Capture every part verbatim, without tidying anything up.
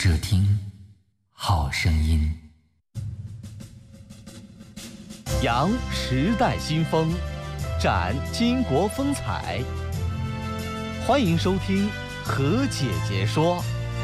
只听好声音。 扬时代新风，展巾帼风采。欢迎收听何姐姐说。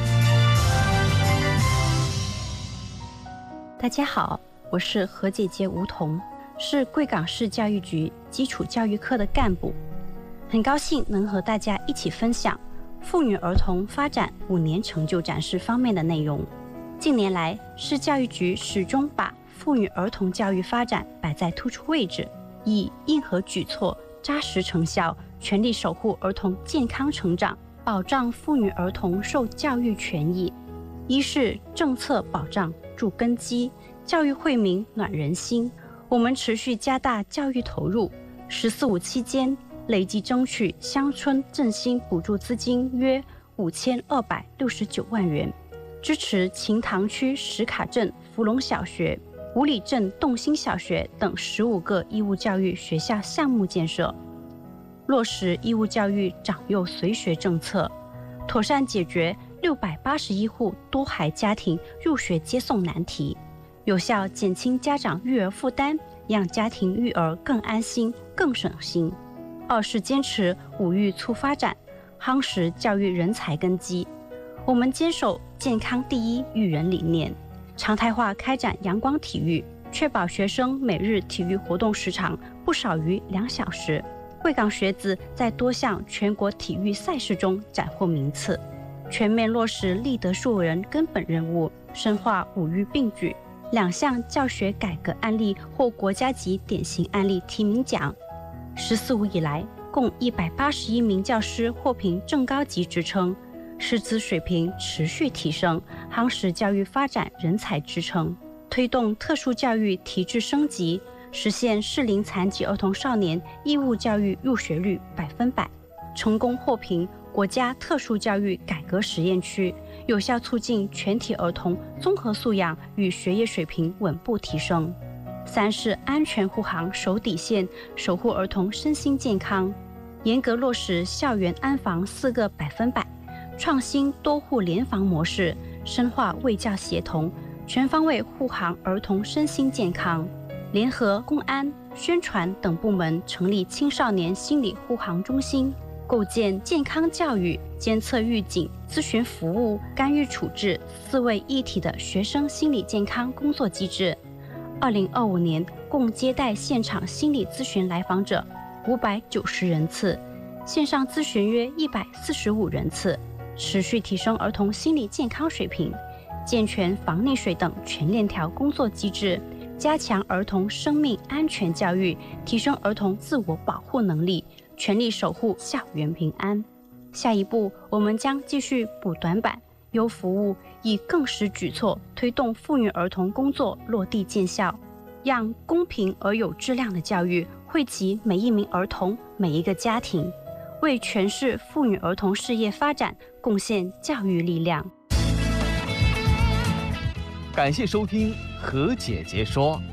大家好，我是何姐姐吴彤，是贵港市教育局基础教育科的干部，很高兴能和大家一起分享妇女儿童发展五年成就展示方面的内容。近年来，市教育局始终把妇女儿童教育发展摆在突出位置，以硬核举措、扎实成效，全力守护儿童健康成长，保障妇女儿童受教育权益。一是政策保障筑根基，教育惠民暖人心。我们持续加大教育投入，十四五期间累计争取乡村振兴补助资金约五千二百六十九万元，支持秦塘区石卡镇福隆小学、五里镇洞兴小学等十五个义务教育学校项目建设，落实义务教育长幼随学政策，妥善解决六百八十一户多孩家庭入学接送难题，有效减轻家长育儿负担，让家庭育儿更安心、更省心。二是坚持五育促发展，夯实教育人才根基。我们坚守健康第一育人理念，常态化开展阳光体育，确保学生每日体育活动时长不少于两小时。贵港学子在多项全国体育赛事中斩获名次，全面落实立德树人根本任务，深化五育并举。两项教学改革案例获国家级典型案例提名奖。十四五以来，共一百八十一名教师获评正高级职称，师资水平持续提升，夯实教育发展人才支撑，推动特殊教育体制升级，实现适龄残疾儿童少年义务教育入学率百分百，成功获评国家特殊教育改革实验区，有效促进全体儿童综合素养与学业水平稳步提升。三是安全护航守底线，守护儿童身心健康，严格落实校园安防四个百分百，创新多户联防模式，深化卫教协同，全方位护航儿童身心健康。联合公安、宣传等部门成立青少年心理护航中心，构建健康教育、监测预警、咨询服务、干预处置四位一体的学生心理健康工作机制。二零二五年共接待现场心理咨询来访者五百九十人次，线上咨询约一百四十五人次，持续提升儿童心理健康水平，健全防溺水等全链条工作机制，加强儿童生命安全教育，提升儿童自我保护能力，全力守护校园平安。下一步，我们将继续补短板、优服务，以更实举措推动妇女儿童工作落地见效，让公平而有质量的教育惠及每一名儿童、每一个家庭，为全市妇女儿童事业发展贡献教育力量。 感谢收听何姐姐说。